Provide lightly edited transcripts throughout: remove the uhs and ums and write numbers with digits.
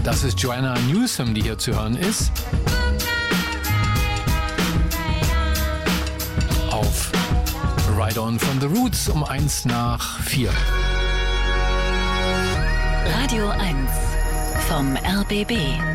Das ist Joanna Newsom, die hier zu hören ist. Auf Ride On from the Roots um 1:04. Radio 1 vom RBB.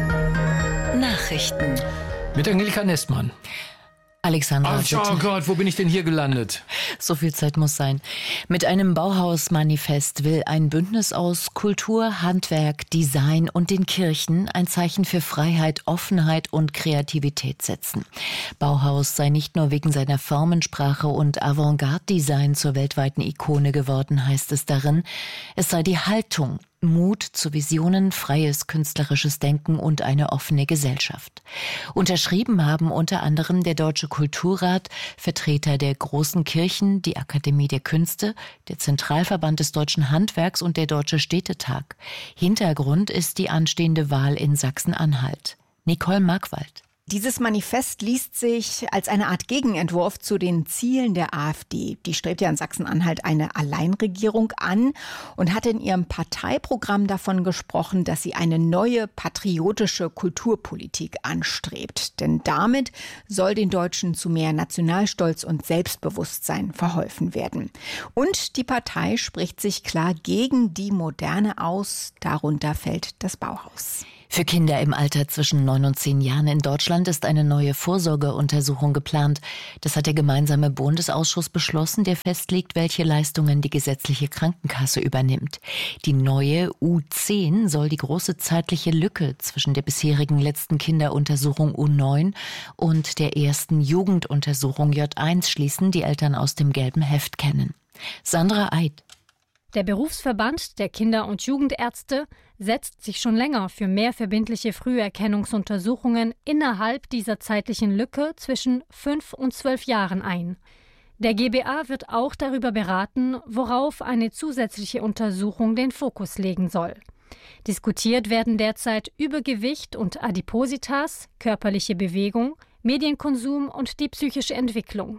Nachrichten. Mit Angelika Nestmann. Alexandra. Oh Gott, wo bin ich denn hier gelandet? So viel Zeit muss sein. Mit einem Bauhaus-Manifest will ein Bündnis aus Kultur, Handwerk, Design und den Kirchen ein Zeichen für Freiheit, Offenheit und Kreativität setzen. Bauhaus sei nicht nur wegen seiner Formensprache und Avantgarde-Design zur weltweiten Ikone geworden, heißt es darin. Es sei die Haltung, Mut zu Visionen, freies künstlerisches Denken und eine offene Gesellschaft. Unterschrieben haben unter anderem der Deutsche Kulturrat, Vertreter der großen Kirchen, die Akademie der Künste, der Zentralverband des Deutschen Handwerks und der Deutsche Städtetag. Hintergrund ist die anstehende Wahl in Sachsen-Anhalt. Nicole Markwald. Dieses Manifest liest sich als eine Art Gegenentwurf zu den Zielen der AfD. Die strebt ja in Sachsen-Anhalt eine Alleinregierung an und hat in ihrem Parteiprogramm davon gesprochen, dass sie eine neue patriotische Kulturpolitik anstrebt. Denn damit soll den Deutschen zu mehr Nationalstolz und Selbstbewusstsein verholfen werden. Und die Partei spricht sich klar gegen die Moderne aus. Darunter fällt das Bauhaus. Für Kinder im Alter zwischen 9 und 10 Jahren in Deutschland ist eine neue Vorsorgeuntersuchung geplant. Das hat der gemeinsame Bundesausschuss beschlossen, der festlegt, welche Leistungen die gesetzliche Krankenkasse übernimmt. Die neue U10 soll die große zeitliche Lücke zwischen der bisherigen letzten Kinderuntersuchung U9 und der ersten Jugenduntersuchung J1 schließen, die Eltern aus dem gelben Heft kennen. Sandra Eid. Der Berufsverband der Kinder- und Jugendärzte setzt sich schon länger für mehr verbindliche Früherkennungsuntersuchungen innerhalb dieser zeitlichen Lücke zwischen 5 und 12 Jahren ein. Der GBA wird auch darüber beraten, worauf eine zusätzliche Untersuchung den Fokus legen soll. Diskutiert werden derzeit Übergewicht und Adipositas, körperliche Bewegung, Medienkonsum und die psychische Entwicklung.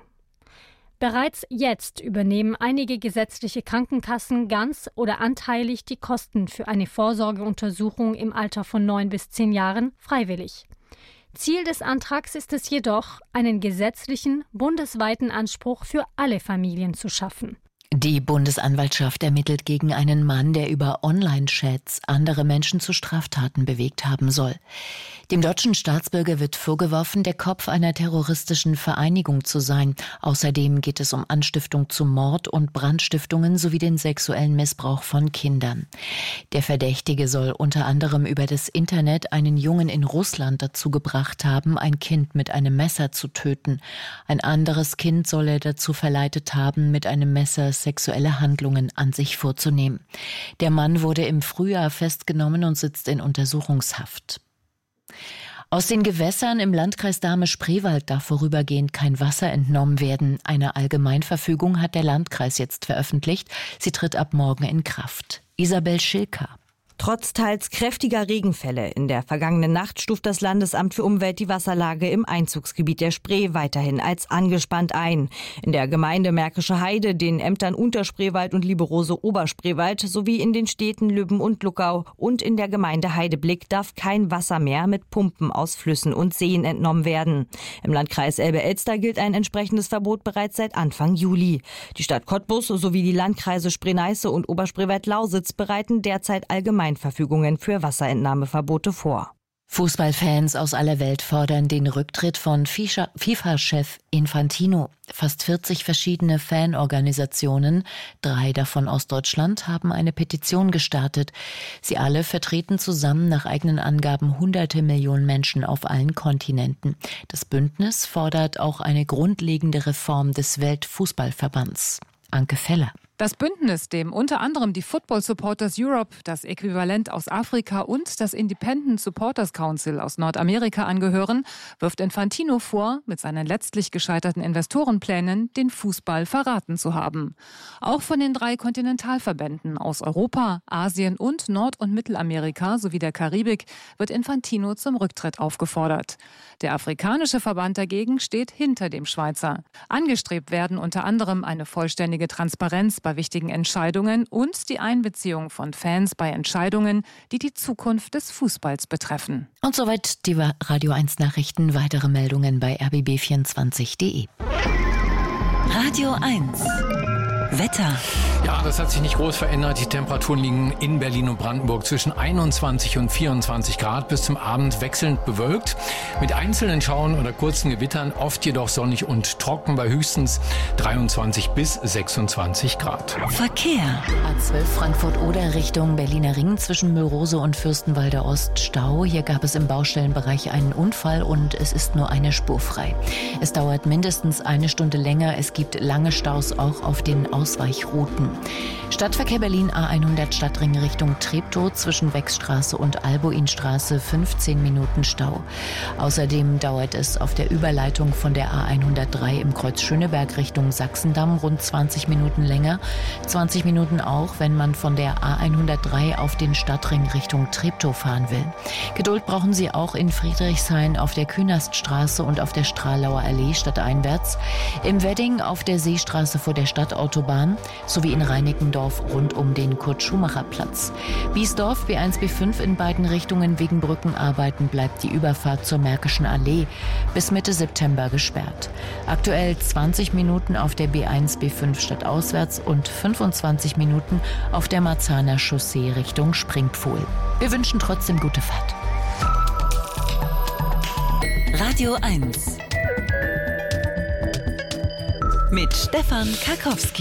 Bereits jetzt übernehmen einige gesetzliche Krankenkassen ganz oder anteilig die Kosten für eine Vorsorgeuntersuchung im Alter von 9 bis 10 Jahren freiwillig. Ziel des Antrags ist es jedoch, einen gesetzlichen, bundesweiten Anspruch für alle Familien zu schaffen. Die Bundesanwaltschaft ermittelt gegen einen Mann, der über Online-Chats andere Menschen zu Straftaten bewegt haben soll. Dem deutschen Staatsbürger wird vorgeworfen, der Kopf einer terroristischen Vereinigung zu sein. Außerdem geht es um Anstiftung zu Mord und Brandstiftungen sowie den sexuellen Missbrauch von Kindern. Der Verdächtige soll unter anderem über das Internet einen Jungen in Russland dazu gebracht haben, ein Kind mit einem Messer zu töten. Ein anderes Kind soll er dazu verleitet haben, mit einem Messer sexuelle Handlungen an sich vorzunehmen. Der Mann wurde im Frühjahr festgenommen und sitzt in Untersuchungshaft. Aus den Gewässern im Landkreis Dahme-Spreewald darf vorübergehend kein Wasser entnommen werden. Eine Allgemeinverfügung hat der Landkreis jetzt veröffentlicht. Sie tritt ab morgen in Kraft. Isabel Schilker. Trotz teils kräftiger Regenfälle in der vergangenen Nacht stuft das Landesamt für Umwelt die Wasserlage im Einzugsgebiet der Spree weiterhin als angespannt ein. In der Gemeinde Märkische Heide, den Ämtern Unterspreewald und Lieberose Oberspreewald sowie in den Städten Lübben und Luckau und in der Gemeinde Heideblick darf kein Wasser mehr mit Pumpen aus Flüssen und Seen entnommen werden. Im Landkreis Elbe-Elster gilt ein entsprechendes Verbot bereits seit Anfang Juli. Die Stadt Cottbus sowie die Landkreise Spree-Neiße und Oberspreewald-Lausitz bereiten derzeit Allgemeinverfügungen für Wasserentnahmeverbote vor. Fußballfans aus aller Welt fordern den Rücktritt von FIFA-Chef Infantino. Fast 40 verschiedene Fanorganisationen, 3 davon aus Deutschland, haben eine Petition gestartet. Sie alle vertreten zusammen nach eigenen Angaben hunderte Millionen Menschen auf allen Kontinenten. Das Bündnis fordert auch eine grundlegende Reform des Weltfußballverbands. Anke Feller. Das Bündnis, dem unter anderem die Football Supporters Europe, das Äquivalent aus Afrika und das Independent Supporters Council aus Nordamerika angehören, wirft Infantino vor, mit seinen letztlich gescheiterten Investorenplänen den Fußball verraten zu haben. Auch von den 3 Kontinentalverbänden aus Europa, Asien und Nord- und Mittelamerika sowie der Karibik wird Infantino zum Rücktritt aufgefordert. Der afrikanische Verband dagegen steht hinter dem Schweizer. Angestrebt werden unter anderem eine vollständige Transparenz bei wichtigen Entscheidungen und die Einbeziehung von Fans bei Entscheidungen, die die Zukunft des Fußballs betreffen. Und soweit die Radio 1 Nachrichten. Weitere Meldungen bei rbb24.de. Radio 1 Wetter. Ja, das hat sich nicht groß verändert. Die Temperaturen liegen in Berlin und Brandenburg zwischen 21 und 24 Grad. Bis zum Abend wechselnd bewölkt. Mit einzelnen Schauern oder kurzen Gewittern, oft jedoch sonnig und trocken bei höchstens 23 bis 26 Grad. Verkehr. A12 Frankfurt-Oder Richtung Berliner Ring zwischen Müllrose und Fürstenwalde Ost Stau. Hier gab es im Baustellenbereich einen Unfall und es ist nur eine Spur frei. Es dauert mindestens eine Stunde länger. Es gibt lange Staus auch auf den Ausweichrouten. Stadtverkehr Berlin A100 Stadtring Richtung Treptow zwischen Wechsstraße und Albuinstraße 15 Minuten Stau. Außerdem dauert es auf der Überleitung von der A103 im Kreuz Schöneberg Richtung Sachsendamm rund 20 Minuten länger. 20 Minuten auch, wenn man von der A103 auf den Stadtring Richtung Treptow fahren will. Geduld brauchen Sie auch in Friedrichshain auf der Künaststraße und auf der Strahlauer Allee stadteinwärts, im Wedding auf der Seestraße vor der Stadtautobahn sowie in Reinickendorf rund um den Kurt-Schumacher-Platz. Biesdorf B1, B5 in beiden Richtungen wegen Brückenarbeiten bleibt die Überfahrt zur Märkischen Allee bis Mitte September gesperrt. Aktuell 20 Minuten auf der B1, B5 stadtauswärts und 25 Minuten auf der Marzahner Chaussee Richtung Springpfohl. Wir wünschen trotzdem gute Fahrt. Radio 1 mit Stefan Karkowski.